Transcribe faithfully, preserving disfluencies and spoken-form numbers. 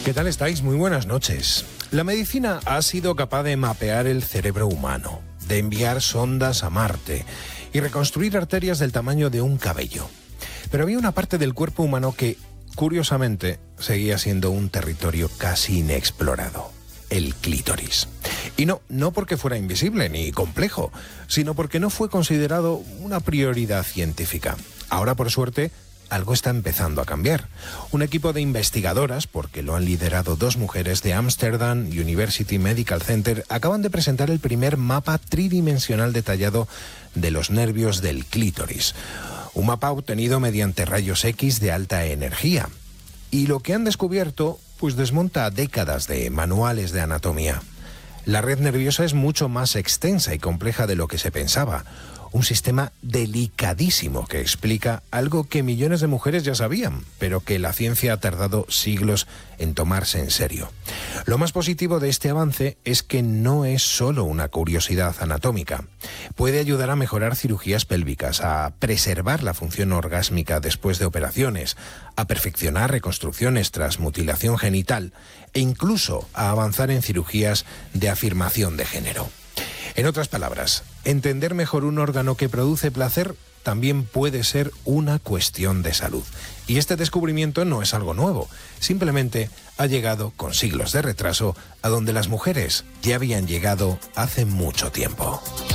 ¿Qué tal estáis? Muy buenas noches. La medicina ha sido capaz de mapear el cerebro humano, de enviar sondas a Marte y reconstruir arterias del tamaño de un cabello. Pero había una parte del cuerpo humano que, curiosamente, seguía siendo un territorio casi inexplorado: el clítoris. Y no, no porque fuera invisible ni complejo, sino porque no fue considerado una prioridad científica. Ahora, por suerte, algo está empezando a cambiar. Un equipo de investigadoras, porque lo han liderado dos mujeres de Amsterdam University Medical Center, acaban de presentar el primer mapa tridimensional detallado de los nervios del clítoris. Un mapa obtenido mediante rayos X de alta energía. Y lo que han descubierto, pues desmonta décadas de manuales de anatomía. La red nerviosa es mucho más extensa y compleja de lo que se pensaba. Un sistema delicadísimo que explica algo que millones de mujeres ya sabían, pero que la ciencia ha tardado siglos en tomarse en serio. Lo más positivo de este avance es que no es solo una curiosidad anatómica. Puede ayudar a mejorar cirugías pélvicas, a preservar la función orgásmica después de operaciones, a perfeccionar reconstrucciones tras mutilación genital e incluso a avanzar en cirugías de afirmación de género. En otras palabras, entender mejor un órgano que produce placer también puede ser una cuestión de salud. Y este descubrimiento no es algo nuevo, simplemente ha llegado con siglos de retraso a donde las mujeres ya habían llegado hace mucho tiempo.